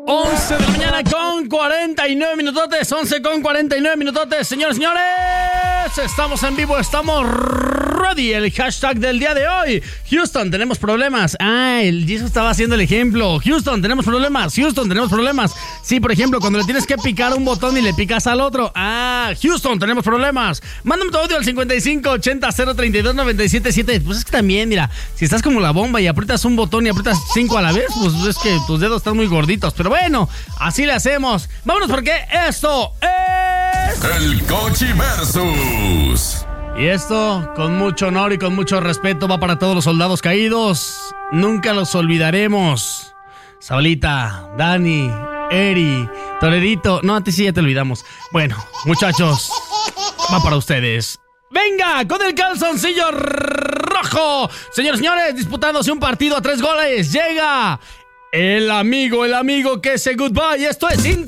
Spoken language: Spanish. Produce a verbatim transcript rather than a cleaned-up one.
once de la mañana con cuarenta y nueve minutotes, once con cuarenta y nueve minutotes, señores, señores, estamos en vivo, estamos ready, el hashtag del día de hoy, Houston, tenemos problemas, ah, el Jesus estaba haciendo el ejemplo, Houston, tenemos problemas, Houston, tenemos problemas, sí, por ejemplo, cuando le tienes que picar un botón y le picas al otro, ah, Houston, tenemos problemas, mándame tu audio al cincuenta y cinco ochenta cero treinta y dos noventa y siete siete, pues es que también, mira, si estás como la bomba y aprietas un botón y aprietas cinco a la vez, pues es que tus dedos están muy gorditos, pero bueno, así le hacemos. Vámonos porque esto es... El Cochi Versus. Y esto, con mucho honor y con mucho respeto, va para todos los soldados caídos. Nunca los olvidaremos. Saulita, Dani, Eri, Torerito. No, a ti sí ya te olvidamos. Bueno, muchachos, va para ustedes. ¡Venga! Con el calzoncillo rojo. Señores, señores, disputándose un partido a tres goles. Llega... El amigo, el amigo que se goodbye. Esto es